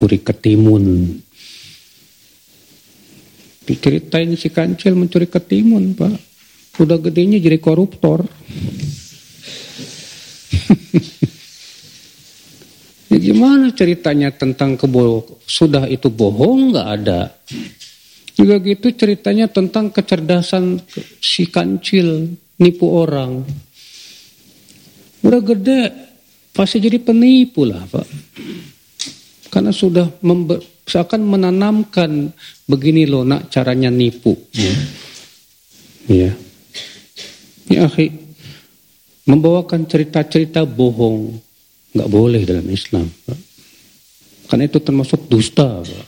Curi ketimun. Diceritain si kancil mencuri ketimun, Pak. Udah gedenya jadi koruptor. Ya gimana ceritanya tentang sudah itu bohong, nggak ada. Juga gitu ceritanya tentang kecerdasan si kancil nipu orang. Udah gede pasti jadi penipu lah, Pak. Karena sudah seakan menanamkan begini loh nak caranya nipu. Ya. Ya akhi, membawakan cerita-cerita bohong nggak boleh dalam Islam, Pak. Karena itu termasuk dusta, Pak.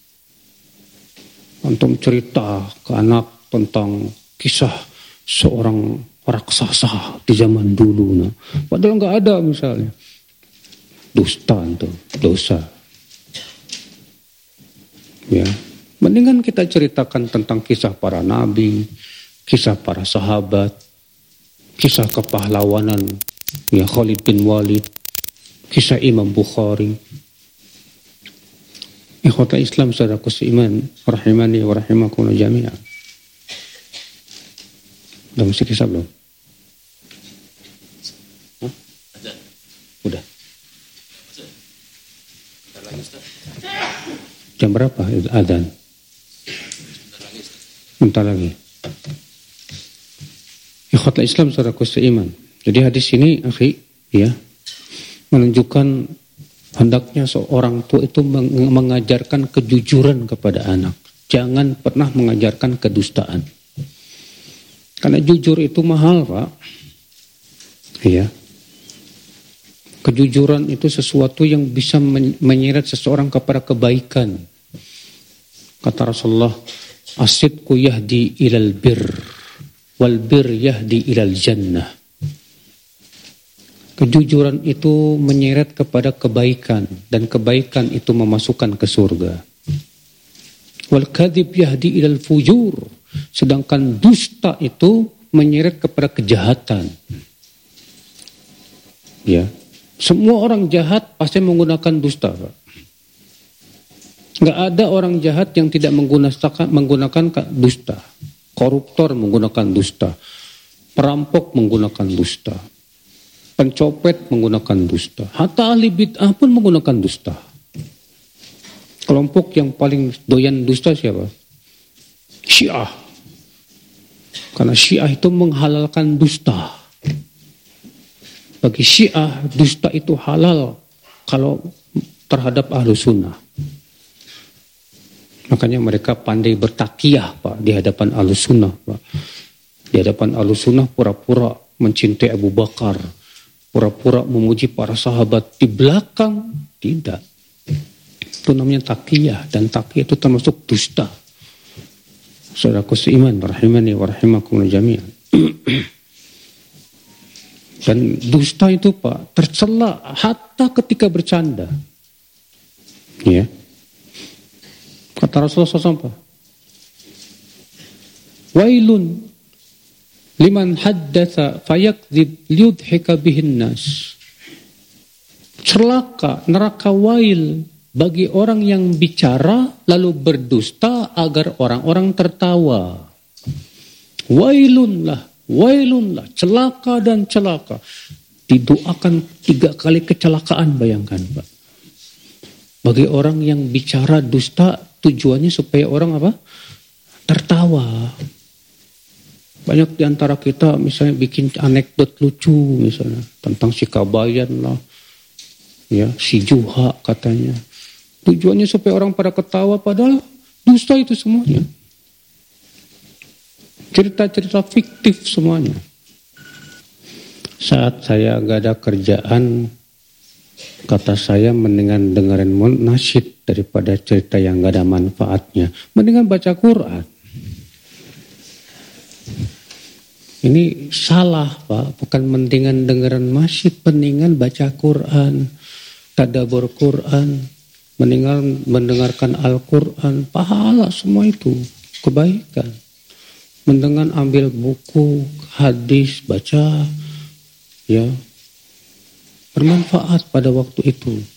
Antum cerita ke anak tentang kisah seorang raksasa di zaman dulu, nah. Padahal nggak ada misalnya. Dusta itu, dosa. Ya, mendingan kita ceritakan tentang kisah para nabi, kisah para sahabat, kisah kepahlawanan ya Khalid bin Walid, kisah Imam Bukhari. Ikhwatal Islam saudaraku seiman, rahimani wa rahimakumullah jami'an. Udah mesti kisah belum? Hah? Udah. Jam berapa adzan? Bentar lagi. Ikhwatal Islam saudaraku seiman. Jadi hadis ini akhi ya menunjukkan hendaknya seorang tua itu mengajarkan kejujuran kepada anak. Jangan pernah mengajarkan kedustaan. Karena jujur itu mahal, Pak. Iya. Kejujuran itu sesuatu yang bisa menyeret seseorang kepada kebaikan. Kata Rasulullah, as-sidqu yahdi ilal birr wal birr yahdi ilal jannah. Kejujuran itu menyeret kepada kebaikan dan kebaikan itu memasukkan ke surga. Wal kadhib yahdi ilal fujur, sedangkan dusta itu menyeret kepada kejahatan. Ya, semua orang jahat pasti menggunakan dusta, Pak. Nggak ada orang jahat yang tidak menggunakan dusta. Koruptor menggunakan dusta, perampok menggunakan dusta. Pencopet menggunakan dusta. Hatta ahli bid'ah pun menggunakan dusta. Kelompok yang paling doyan dusta siapa? Syiah. Karena Syiah itu menghalalkan dusta. Bagi Syiah, dusta itu halal kalau terhadap ahlu sunnah. Makanya mereka pandai bertakiyah, Pak, di hadapan ahlu sunnah, Pak. Di hadapan ahlu sunnah pura-pura mencintai Abu Bakar, pura-pura memuji para sahabat, di belakang tidak. Itu namanya takiyah, dan takiyah itu termasuk dusta. Saudaraku seiman, rahimani wa rahimakumullah jami'an. Dan dusta itu, Pak, tercela hatta ketika bercanda. Ya. Kata Rasulullah SAW, Pak, wailun liman haddatsa fayakdzib liyudhika bihin nas. Celaka, neraka wail bagi orang yang bicara lalu berdusta agar orang-orang tertawa. Wailunlah, celaka dan celaka. Didoakan 3 kali kecelakaan, bayangkan, Pak. Bagi orang yang bicara dusta, tujuannya supaya orang apa? Tertawa. Banyak di antara kita misalnya bikin anekdot lucu misalnya tentang si Kabayan lah, ya si Juha katanya. Tujuannya supaya orang pada ketawa, padahal dusta itu semuanya. Cerita-cerita fiktif semuanya. Saat saya gak ada kerjaan, kata saya mendingan dengerin nasyid daripada cerita yang gak ada manfaatnya. Mendingan baca Quran. Ini salah, Pak. Bukan mendingan dengerin nasyid, mendingan baca Quran, tadabbur Quran, mendingan mendengarkan Al-Quran. Pahala semua itu, kebaikan. Mendingan ambil buku, hadis, baca, ya, bermanfaat pada waktu itu.